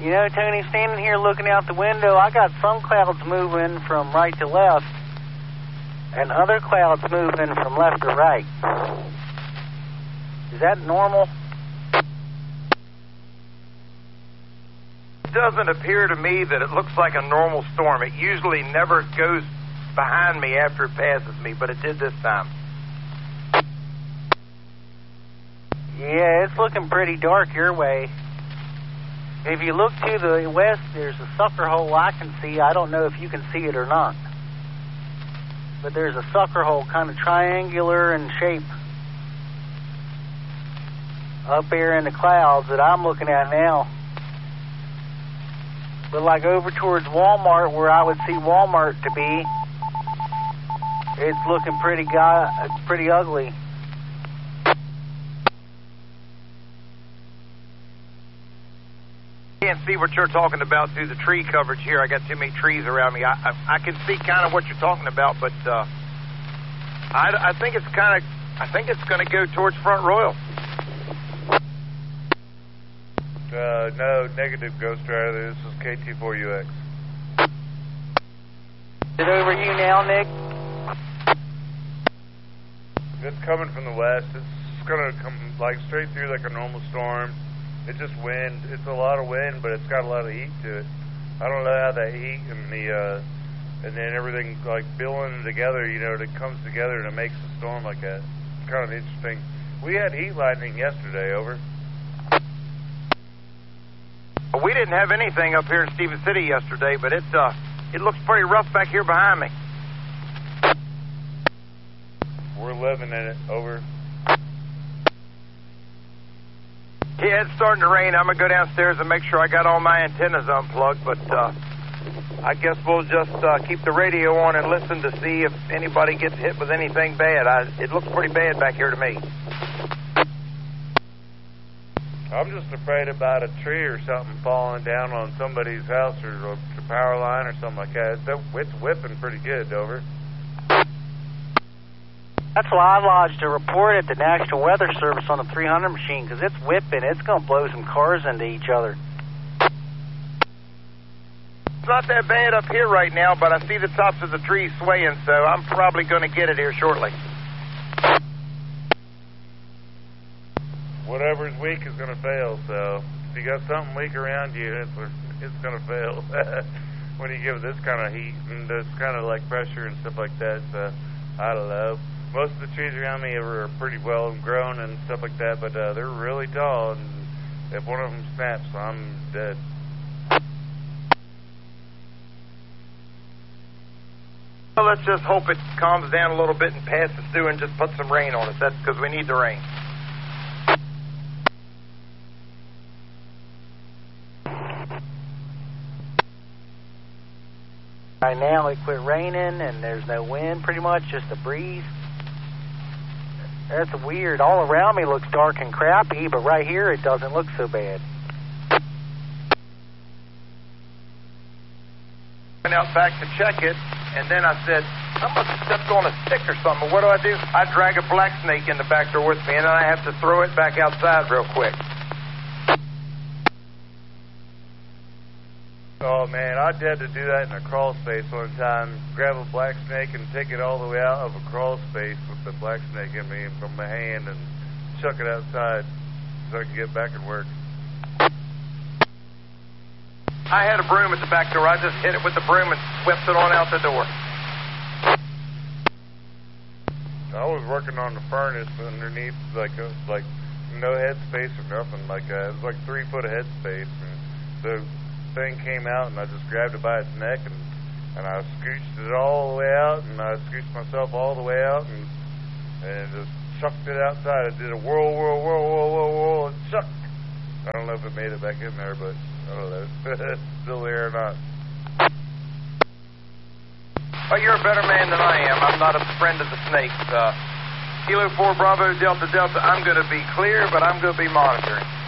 You know, Tony, standing here looking out the window, I got some clouds moving from right to left and other clouds moving from left to right. Is that normal? It doesn't appear to me that it looks like a normal storm. It usually never goes behind me after it passes me, but it did this time. Yeah, it's looking pretty dark your way. If you look to the west, there's a sucker hole I can see. I don't know if you can see it or not. But there's a sucker hole, kind of triangular in shape, up there in the clouds that I'm looking at now. But like over towards Walmart, where I would see Walmart to be, it's looking pretty ugly. Can't see what you're talking about through the tree coverage here. I got too many trees around me. I can see kind of what you're talking about, but I think it's going to go towards Front Royal. No, negative, Ghost Rider. This is KT4UX. Is it over you now, Nick? It's coming from the west. It's going to come like straight through like a normal storm. It's just wind. It's a lot of wind, but it's got a lot of heat to it. I don't know how that heat and then everything like billowing together, you know, it comes together and it makes a storm like that. It's kind of interesting. We had heat lightning yesterday, over. We didn't have anything up here in Stephen City yesterday, but it looks pretty rough back here behind me. We're living in it, over. Yeah, it's starting to rain. I'm going to go downstairs and make sure I got all my antennas unplugged, but I guess we'll just keep the radio on and listen to see if anybody gets hit with anything bad. It looks pretty bad back here to me. I'm just afraid about a tree or something falling down on somebody's house or the power line or something like that. It's whipping pretty good, over. That's why I lodged a report at the National Weather Service on the 300 machine, because it's whipping. It's going to blow some cars into each other. It's not that bad up here right now, but I see the tops of the trees swaying, so I'm probably going to get it here shortly. Whatever's weak is going to fail, so if you got something weak around you, it's going to fail. When you give this kind of heat and this kind of like pressure and stuff like that, so I don't know. Most of the trees around me are pretty well grown and stuff like that, but they're really tall, and if one of them snaps, I'm dead. Well, let's just hope it calms down a little bit and passes through and just put some rain on us. That's because we need the rain. Right now it quit raining and there's no wind pretty much, just a breeze. That's weird. All around me looks dark and crappy, but right here it doesn't look so bad. Went out back to check it, and then I said, I must have stepped on a stick or something. What do? I drag a black snake in the back door with me, and then I have to throw it back outside real quick. Oh, man, I had to do that in a crawl space one time. Grab a black snake and take it all the way out of a crawl space with the black snake in me from my hand and chuck it outside so I could get back and work. I had a broom at the back door. I just hit it with the broom and swept it on out the door. I was working on the furnace underneath, like no headspace or nothing like that. It was like 3 foot of headspace, and the thing came out, and I just grabbed it by its neck, and I scooched it all the way out, and I scooched myself all the way out, and just chucked it outside. It did a whirl, and chuck. I don't know if it made it back in there, but I don't know if it's still there or not. Oh, you're a better man than I am. I'm not a friend of the snakes. Kilo 4 Bravo Delta Delta, I'm going to be clear, but I'm going to be monitoring.